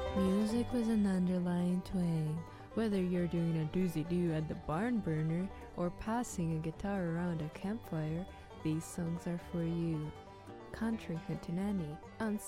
Music with an underlying twang. Whether you're doing a doozy-doo at the barn burner or passing a guitar around a campfire, these songs are for you. Country Hootenanny on